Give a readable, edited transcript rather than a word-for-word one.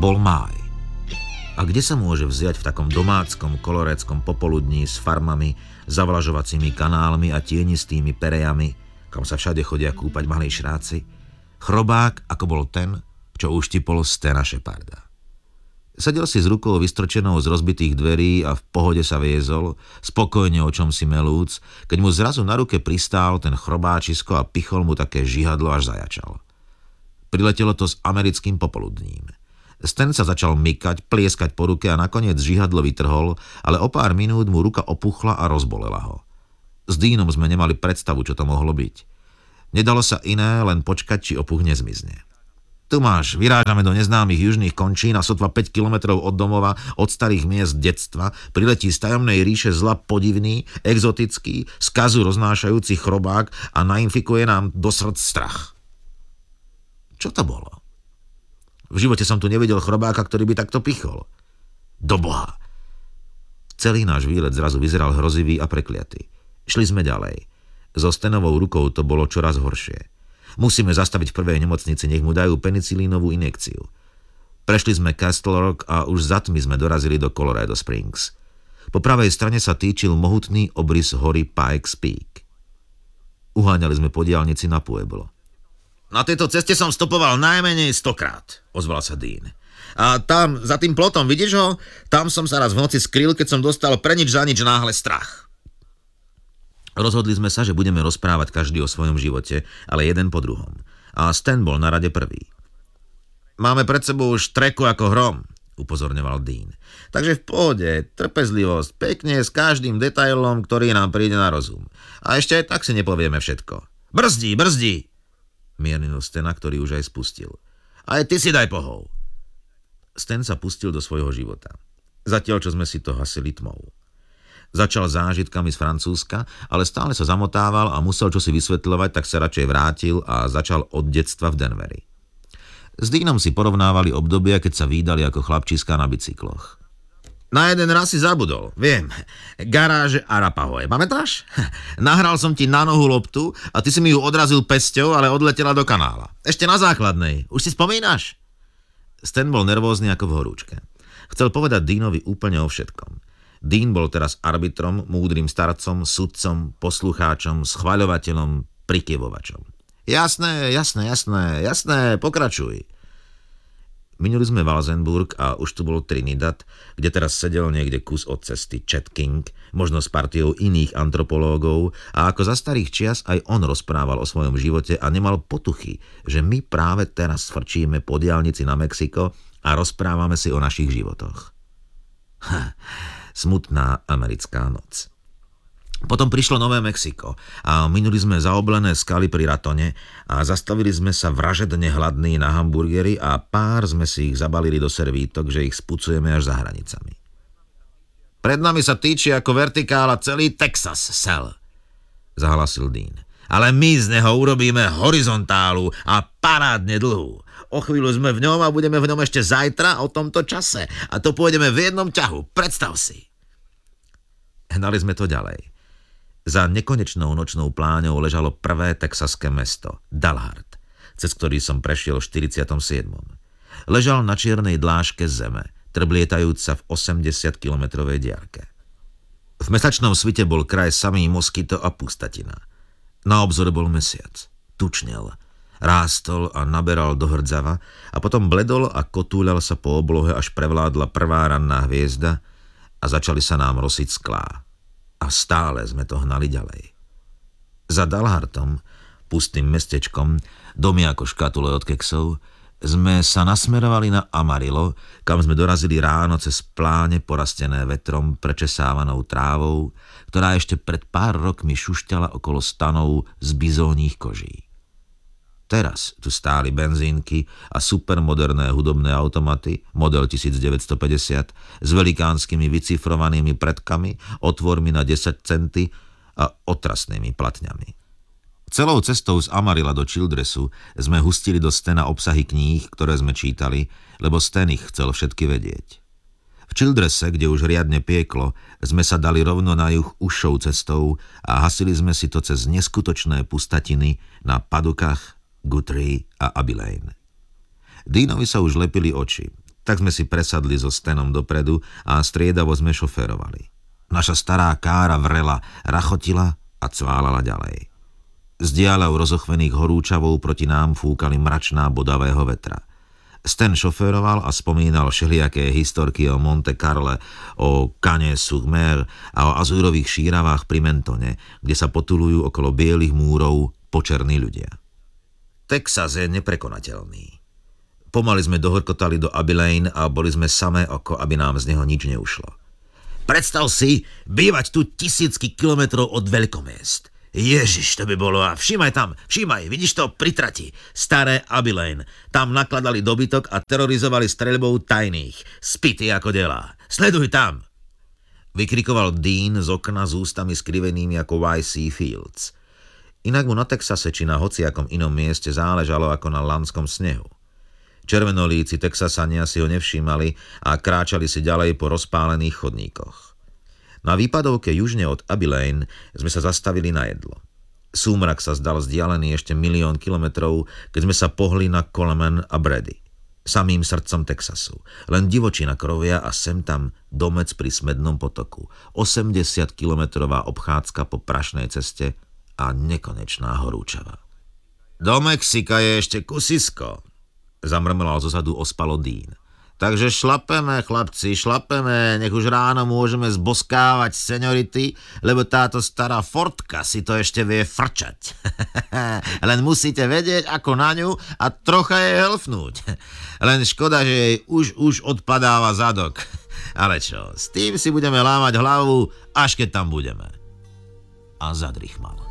Bol máj. A kde sa môže vziať v takom domáckom koloréckom popoludní s farmami, zavlažovacími kanálmi a tienistými perejami, kam sa všade chodia kúpať malí šráci, chrobák, ako bol ten, čo uštipol Stena Sheparda. Sedel si s rukou vystrčenou z rozbitých dverí a v pohode sa viezol, spokojne o čom si melúc, keď mu zrazu na ruke pristál ten chrobáčisko a pichol mu také žihadlo, až zajačal. Priletelo to s americkým popoludním. Sten sa začal mykať, plieskať po ruke a nakoniec žihadlo vytrhol, ale o pár minút mu ruka opuchla a rozbolela ho. S Deanom sme nemali predstavu, čo to mohlo byť. Nedalo sa iné, len počkať, či opuch nezmizne. Tu máš, vyrážame do neznámych južných končín a sotva 5 kilometrov od domova, od starých miest detstva, priletí z tajomnej ríše zla podivný, exotický, skazu roznášajúci chrobák a nainfikuje nám do srdc strach. Čo to bolo? V živote som tu nevidel chrobáka, ktorý by takto pichol. Doboha! Celý náš výlet zrazu vyzeral hrozivý a prekliatý. Šli sme ďalej. So Stenovou rukou to bolo čoraz horšie. Musíme zastaviť v prvej nemocnici, nech mu dajú penicilínovú injekciu. Prešli sme Castle Rock a už za tmy sme dorazili do Colorado Springs. Po pravej strane sa týčil mohutný obrys hory Pikes Peak. Uháňali sme po diaľnici na Pueblo. Na tejto ceste som stopoval najmenej 100-krát, ozval sa Dean. A tam, za tým plotom, vidíš ho? Tam som sa raz v noci skryl, keď som dostal pre nič za nič náhle strach. Rozhodli sme sa, že budeme rozprávať každý o svojom živote, ale jeden po druhom. A Stan bol na rade prvý. Máme pred sebou už treku ako hrom, upozorňoval Dean. Takže v pohode, trpezlivosť, pekne s každým detailom, ktorý nám príde na rozum. A ešte aj tak si nepovieme všetko. Brzdí, brzdí! Miernil Stena, ktorý už aj spustil. Aj ty si daj pohov. Stan sa pustil do svojho života. Zatiaľ, čo sme si to hasili tmou. Začal zážitkami z Francúzska, ale stále sa zamotával a musel čosi vysvetľovať, tak sa radšej vrátil a začal od detstva v Denveri. S Deanom si porovnávali obdobia, keď sa vídali ako chlapčíska na bicykloch. Na jeden raz si zabudol, viem. Garáže Arapahoe, pamätáš? Nahral som ti na nohu loptu a ty si mi ju odrazil pesťou, ale odletela do kanála. Ešte na základnej. Už si spomínaš? Stan bol nervózny ako v horúčke. Chcel povedať Deanovi úplne o všetkom. Dean bol teraz arbitrom, múdrym starcom, sudcom, poslucháčom, schvaľovateľom, prikyvovačom. Jasné, pokračuj. Minuli sme Walsenburg a už tu bol Trinidad, kde teraz sedel niekde kus od cesty Chet King, možno s partiou iných antropológov, a ako za starých čias aj on rozprával o svojom živote a nemal potuchy, že my práve teraz frčíme po diaľnici na Mexiko a rozprávame si o našich životoch. Smutná americká noc. Potom prišlo Nové Mexiko a minuli sme zaoblené skaly pri Ratone a zastavili sme sa vražedne hladní na hamburgery a pár sme si ich zabalili do servítok, že ich spucujeme až za hranicami. Pred nami sa týči ako vertikála celý Texas, Sal, zahlasil Dean. Ale my z neho urobíme horizontálu a parádne dlhú. O chvíľu sme v ňom a budeme v ňom ešte zajtra o tomto čase. A to pôjdeme v jednom ťahu, predstav si. Hnali sme to ďalej. Za nekonečnou nočnou pláňou ležalo prvé texaské mesto, Dalhart, cez ktorý som prešiel v 47. Ležal na čiernej dláške zeme, trblietajúc sa v 80-kilometrovej diaľke. V mesačnom svite bol kraj samý moskyto a pustatina. Na obzore bol mesiac. Tučnel, rástol a naberal do hrdzava a potom bledol a kotúľal sa po oblohe, až prevládla prvá ranná hviezda a začali sa nám rosiť sklá. A stále sme to hnali ďalej. Za Dalhartom, pustým mestečkom, domy ako škatule od keksov, sme sa nasmerovali na Amarillo, kam sme dorazili ráno cez pláne porastené vetrom prečesávanou trávou, ktorá ešte pred pár rokmi šušťala okolo stanov z bizónnych koží. Teraz tu stáli benzínky a supermoderné hudobné automaty, model 1950, s velikánskymi vycifrovanými predkami, otvormi na 10 centy a otrasnými platňami. Celou cestou z Amarilla do Childressu sme hustili do Stena obsahy kníh, ktoré sme čítali, lebo Stan ich chcel všetky vedieť. V Childresse, kde už riadne pieklo, sme sa dali rovno na juh užšou cestou a hasili sme si to cez neskutočné pustatiny na Padukach, Guthrie a Abilene. Deanovi sa už lepili oči. Tak sme si presadli so Stenom dopredu a striedavo sme šoférovali. Naša stará kára vrela, rachotila a cválala ďalej. Z diaľov rozochvených horúčavou proti nám fúkali mračná bodavého vetra. Sten šoféroval a spomínal všelijaké historky o Monte Carle, o Canet sur Mer a o azúrových šíravách pri Mentone, kde sa potulujú okolo bielých múrov počerní ľudia. Texas je neprekonateľný. Pomaly sme dohorkotali do Abilene a boli sme samé oko, aby nám z neho nič neušlo. Predstav si, bývať tu tisícky kilometrov od veľkomiest. Ježiš, to by bolo a všímaj, vidíš to pri trati, staré Abilene. Tam nakladali dobytok a terorizovali streľbou tajných. Spity ako delá. Sleduj tam! Vykrikoval Dean z okna s ústami skrivenými ako Y.C. Fields. Inak mu na Texase či na hociakom inom mieste záležalo ako na lanskom snehu. Červenolíci Texasania si ho nevšímali a kráčali si ďalej po rozpálených chodníkoch. Na výpadovke južne od Abilene sme sa zastavili na jedlo. Súmrak sa zdal vzdialený ešte 1 000 000 kilometrov, keď sme sa pohli na Coleman a Brady. Samým srdcom Texasu. Len divočina krovia a sem tam domec pri Smednom potoku. 80-kilometrová obchádzka po prašnej ceste a nekonečná horúčava. Do Mexika je ešte kusisko, zamrmlal zozadu ospalo Dean. Takže šlapeme, chlapci, šlapeme, nech už ráno môžeme zboskávať seniority, lebo táto stará Fordka si to ešte vie frčať. Len musíte vedieť, ako na ňu a trocha jej helfnúť. Len škoda, že jej už odpadáva zadok. Ale čo, s tým si budeme lámať hlavu, až keď tam budeme. A zadrychmal.